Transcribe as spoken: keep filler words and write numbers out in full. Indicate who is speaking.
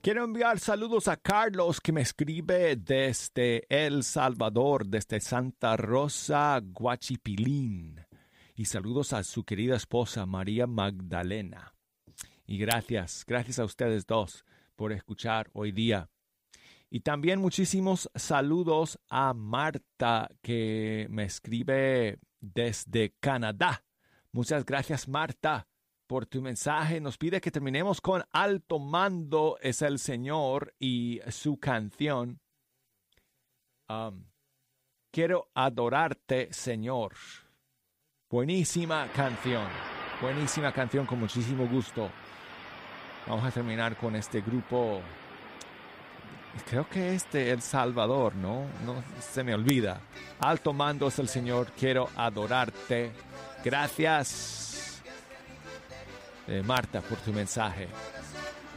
Speaker 1: Quiero enviar saludos a Carlos, que me escribe desde El Salvador, desde Santa Rosa, Guachipilín. Y saludos a su querida esposa, María Magdalena. Y gracias, gracias a ustedes dos por escuchar hoy día. Y también muchísimos saludos a Marta, que me escribe desde Canadá. Muchas gracias, Marta, por tu mensaje. Nos pide que terminemos con Alto Mando es el Señor y su canción. Um, Quiero adorarte, Señor. Buenísima canción. Buenísima canción con muchísimo gusto. Vamos a terminar con este grupo. Creo que es de El Salvador, ¿no? No se me olvida. Alto Mando es el Señor. Quiero adorarte. Gracias, eh, Marta, por tu mensaje.